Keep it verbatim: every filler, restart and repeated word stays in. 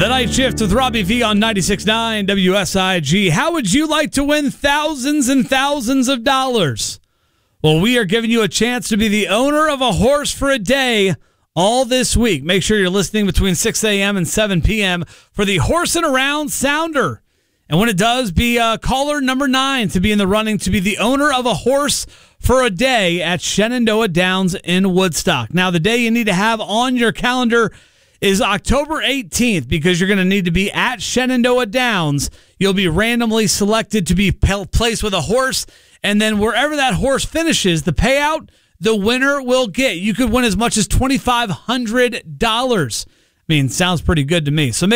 The Night Shift with Robbie V on ninety-six point nine W S I G. How would you like to win thousands and thousands of dollars? Well, we are giving you a chance to be the owner of a horse for a day all this week. Make sure you're listening between six a.m. and seven p.m. for the Horse and Around Sounder. And when it does, be uh, caller number nine to be in the running to be the owner of a horse for a day at Shenandoah Downs in Woodstock. Now, the day you need to have on your calendar is October eighteenth, because you're going to need to be at Shenandoah Downs. You'll be randomly selected to be placed with a horse, and then wherever that horse finishes, the payout, the winner will get. You could win as much as twenty-five hundred dollars. I mean, sounds pretty good to me. So